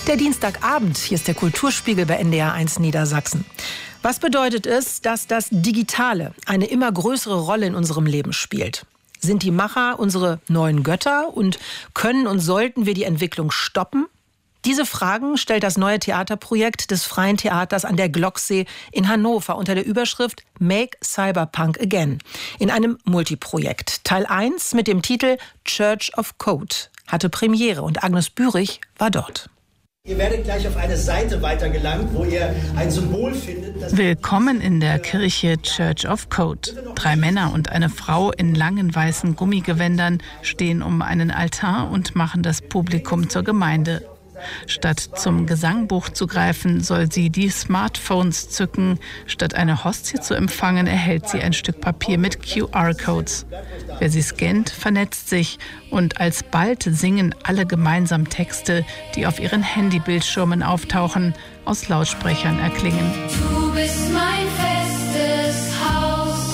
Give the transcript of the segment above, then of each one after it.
Der Dienstagabend, hier ist der Kulturspiegel bei NDR 1 Niedersachsen. Was bedeutet es, dass das Digitale eine immer größere Rolle in unserem Leben spielt? Sind die Macher unsere neuen Götter und können und sollten wir die Entwicklung stoppen? Diese Fragen stellt das neue Theaterprojekt des Freien Theaters an der Glocksee in Hannover unter der Überschrift Make Cyberpunk Again in einem Multiprojekt. Teil 1 mit dem Titel Church of Code hatte Premiere und Agnes Bürich war dort. Ihr werdet gleich auf eine Seite weitergelangt, wo ihr ein Symbol findet. Willkommen in der Kirche Church of Code. 3 Männer und eine Frau in langen weißen Gummigewändern stehen um einen Altar und machen das Publikum zur Gemeinde. Statt zum Gesangbuch zu greifen, soll sie die Smartphones zücken. Statt eine Hostie zu empfangen, erhält sie ein Stück Papier mit QR-Codes. Wer sie scannt, vernetzt sich und alsbald singen alle gemeinsam Texte, die auf ihren Handybildschirmen auftauchen, aus Lautsprechern erklingen. Du bist mein festes Haus,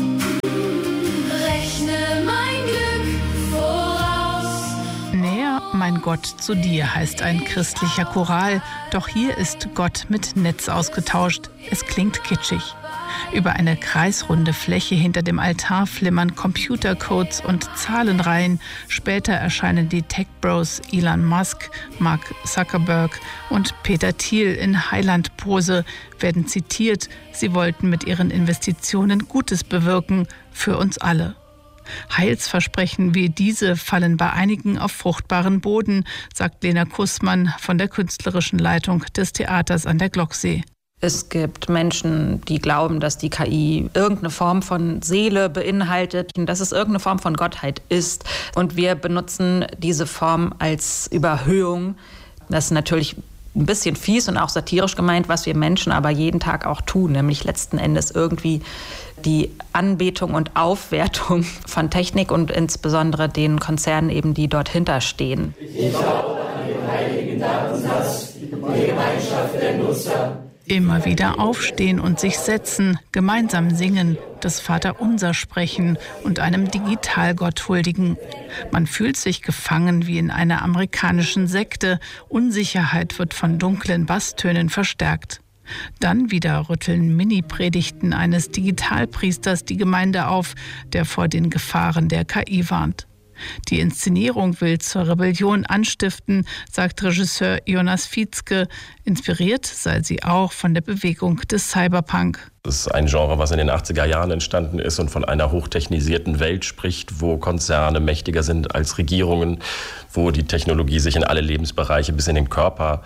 rechne mein Glück voraus. Näher, mein Gott, zu dir heißt ein christlicher Choral, doch hier ist Gott mit Netz ausgetauscht. Es klingt kitschig. Über eine kreisrunde Fläche hinter dem Altar flimmern Computercodes und Zahlenreihen. Später erscheinen die Tech-Bros Elon Musk, Mark Zuckerberg und Peter Thiel in Heiland-Pose, werden zitiert. Sie wollten mit ihren Investitionen Gutes bewirken, für uns alle. Heilsversprechen wie diese fallen bei einigen auf fruchtbaren Boden, sagt Lena Kussmann von der künstlerischen Leitung des Theaters an der Glocksee. Es gibt Menschen, die glauben, dass die KI irgendeine Form von Seele beinhaltet, dass es irgendeine Form von Gottheit ist. Und wir benutzen diese Form als Überhöhung. Das ist natürlich ein bisschen fies und auch satirisch gemeint, was wir Menschen aber jeden Tag auch tun, nämlich letzten Endes irgendwie die Anbetung und Aufwertung von Technik und insbesondere den Konzernen eben, die dort hinterstehen. Ich glaube an den heiligen Datensatz, die Gemeinschaft der Nutzer. Immer wieder aufstehen und sich setzen, gemeinsam singen, das Vaterunser sprechen und einem Digitalgott huldigen. Man fühlt sich gefangen wie in einer amerikanischen Sekte. Unsicherheit wird von dunklen Basstönen verstärkt. Dann wieder rütteln Mini-Predigten eines Digitalpriesters die Gemeinde auf, der vor den Gefahren der KI warnt. Die Inszenierung will zur Rebellion anstiften, sagt Regisseur Jonas Vietzke. Inspiriert sei sie auch von der Bewegung des Cyberpunk. Das ist ein Genre, was in den 80er Jahren entstanden ist und von einer hochtechnisierten Welt spricht, wo Konzerne mächtiger sind als Regierungen, wo die Technologie sich in alle Lebensbereiche bis in den Körper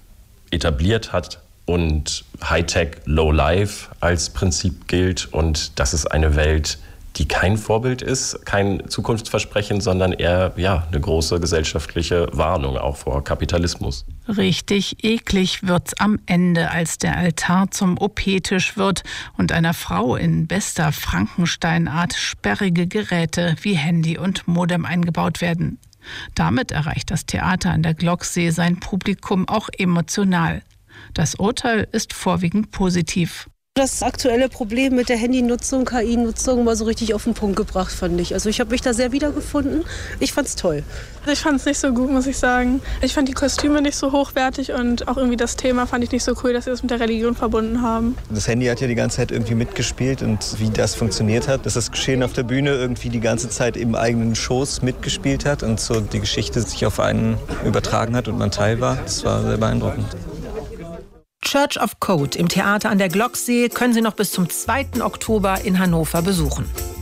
etabliert hat und Hightech, Low-Life als Prinzip gilt. Und das ist eine Welt, die kein Vorbild ist, kein Zukunftsversprechen, sondern eher eine große gesellschaftliche Warnung auch vor Kapitalismus. Richtig eklig wird's am Ende, als der Altar zum OP-Tisch wird und einer Frau in bester Frankenstein-Art sperrige Geräte wie Handy und Modem eingebaut werden. Damit erreicht das Theater an der Glocksee sein Publikum auch emotional. Das Urteil ist vorwiegend positiv. Das aktuelle Problem mit der Handynutzung, KI-Nutzung mal so richtig auf den Punkt gebracht, fand ich. Also ich habe mich da sehr wiedergefunden. Ich fand's toll. Ich fand es nicht so gut, muss ich sagen. Ich fand die Kostüme nicht so hochwertig und auch irgendwie das Thema fand ich nicht so cool, dass sie das mit der Religion verbunden haben. Das Handy hat ja die ganze Zeit irgendwie mitgespielt und wie das funktioniert hat, dass das Geschehen auf der Bühne irgendwie die ganze Zeit im eigenen Schoß mitgespielt hat und so die Geschichte sich auf einen übertragen hat und man Teil war. Das war sehr beeindruckend. Church of Code im Theater an der Glocksee können Sie noch bis zum 2. Oktober in Hannover besuchen.